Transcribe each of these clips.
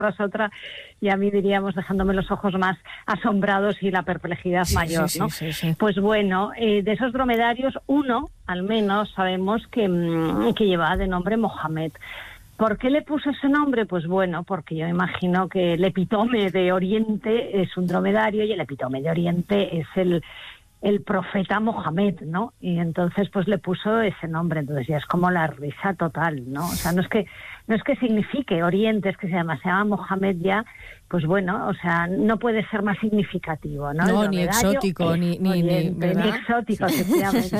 es otra, y a mí diríamos dejándome los ojos más asombrados y la perplejidad mayor, ¿no? Sí. Pues bueno, de esos dromedarios, uno, al menos, sabemos que llevaba de nombre Mohamed. ¿Por qué le puso ese nombre? Pues bueno, porque yo imagino que el epítome de Oriente es un dromedario y el epítome de Oriente es el profeta Mohamed, ¿no? Y entonces pues le puso ese nombre. Entonces ya es como la risa total, ¿no? O sea, no es que signifique Oriente, es que se llama Mohamed ya, pues bueno, o sea, no puede ser más significativo, ¿no? No, ni exótico, ni exótico, efectivamente.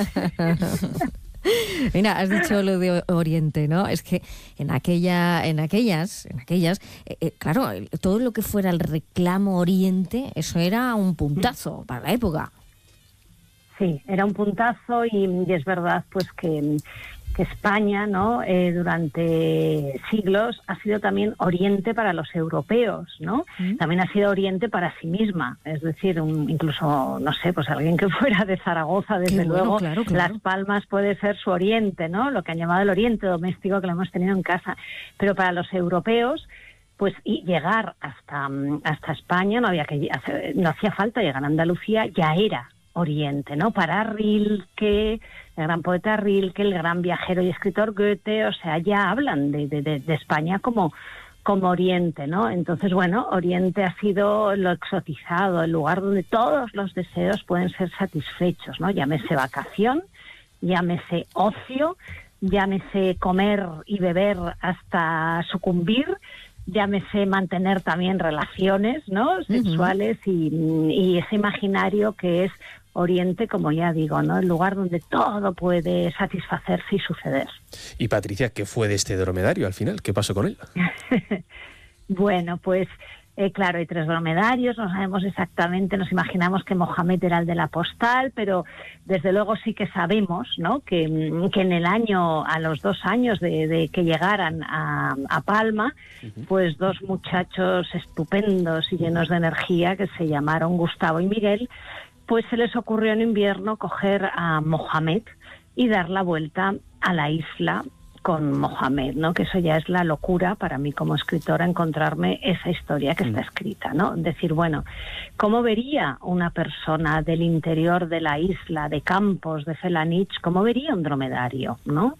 Mira, has dicho lo de Oriente, ¿no? Es que en aquellas, claro, todo lo que fuera el reclamo Oriente, eso era un puntazo para la época. Sí, era un puntazo y es verdad, pues que España, ¿no? Durante siglos ha sido también Oriente para los europeos, ¿no? También ha sido Oriente para sí misma, es decir, incluso, no sé, pues alguien que fuera de Zaragoza, desde luego, claro. Las Palmas puede ser su Oriente, ¿no? Lo que han llamado el Oriente doméstico, que lo hemos tenido en casa, pero para los europeos, pues y llegar hasta España no hacía falta llegar a Andalucía, ya era Oriente, ¿no? Para Rilke, el gran poeta Rilke, el gran viajero y escritor Goethe, o sea, ya hablan de España como Oriente, ¿no? Entonces, bueno, Oriente ha sido lo exotizado, el lugar donde todos los deseos pueden ser satisfechos, ¿no? Llámese vacación, llámese ocio, llámese comer y beber hasta sucumbir, llámese mantener también relaciones, ¿no? Sexuales y ese imaginario que es Oriente, como ya digo, ¿no? El lugar donde todo puede satisfacerse y suceder. Y Patricia, ¿qué fue de este dromedario al final? ¿Qué pasó con él? Bueno, pues claro, hay 3 dromedarios, no sabemos exactamente, nos imaginamos que Mohamed era el de la postal, pero desde luego sí que sabemos, ¿no? que en el año, a los 2 años de que llegaran a Palma, pues 2 muchachos estupendos y llenos de energía que se llamaron Gustavo y Miguel, pues se les ocurrió en invierno coger a Mohamed y dar la vuelta a la isla con Mohamed, ¿no? Que eso ya es la locura para mí como escritora, encontrarme esa historia que está escrita, ¿no? Decir, bueno, ¿cómo vería una persona del interior de la isla, de Campos, de Felanich, cómo vería un dromedario, ¿no?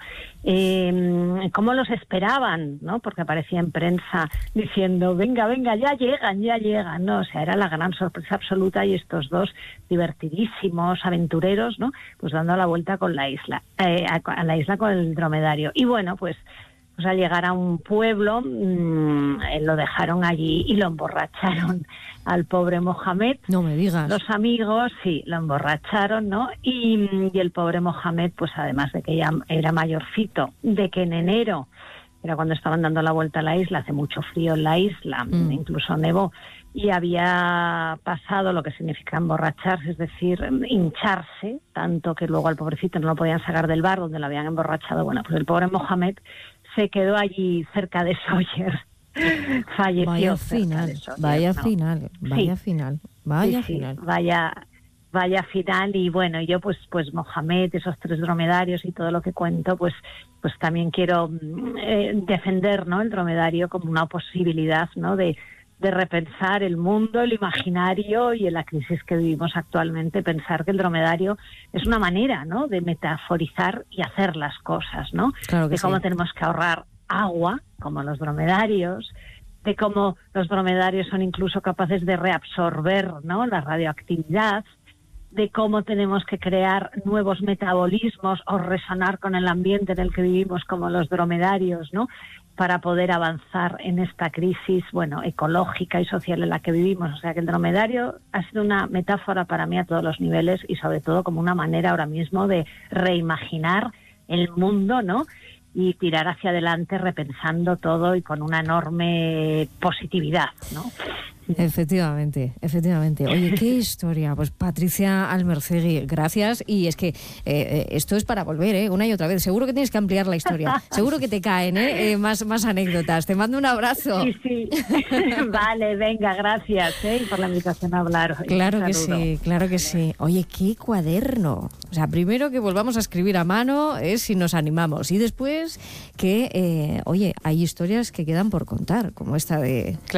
¿Cómo los esperaban, ¿no? Porque aparecía en prensa diciendo, venga, ya llegan, ¿no? O sea, era la gran sorpresa absoluta y estos 2 divertidísimos aventureros, ¿no? Pues dando la vuelta con la isla, a la isla con el dromedario. Y bueno, pues al llegar a un pueblo, lo dejaron allí y lo emborracharon al pobre Mohamed. No me digas. Los amigos, sí, lo emborracharon, ¿no? Y el pobre Mohamed, pues además de que ya era mayorcito, de que en enero, era cuando estaban dando la vuelta a la isla, hace mucho frío en la isla, incluso nevó, y había pasado lo que significa emborracharse, es decir, hincharse, tanto que luego al pobrecito no lo podían sacar del bar donde lo habían emborrachado. Bueno, pues el pobre Mohamed se quedó allí cerca de Sóller. Falleció. Vaya final. Vaya final. Y bueno, yo pues Mohamed, esos 3 dromedarios y todo lo que cuento, pues también quiero defender, ¿no? El dromedario como una posibilidad, ¿no? de repensar el mundo, el imaginario y en la crisis que vivimos actualmente, pensar que el dromedario es una manera, ¿no? De metaforizar y hacer las cosas, ¿no? Claro que de cómo tenemos que ahorrar agua, como los dromedarios, de cómo los dromedarios son incluso capaces de reabsorber, ¿no? La radioactividad, de cómo tenemos que crear nuevos metabolismos o resonar con el ambiente en el que vivimos como los dromedarios, ¿no? Para poder avanzar en esta crisis, bueno, ecológica y social en la que vivimos. O sea que el dromedario ha sido una metáfora para mí a todos los niveles y sobre todo como una manera ahora mismo de reimaginar el mundo, ¿no? Y tirar hacia adelante repensando todo y con una enorme positividad, ¿no? Efectivamente. Oye, qué historia. Pues Patricia Almercegui, gracias. Y es que esto es para volver, una y otra vez. Seguro que tienes que ampliar la historia. Seguro que te caen más anécdotas. Te mando un abrazo. Sí. Vale, venga, gracias por la invitación a hablar hoy. Claro que sí. Oye, qué cuaderno. O sea, primero que volvamos a escribir a mano es si nos animamos. Y después que, hay historias que quedan por contar, como esta de...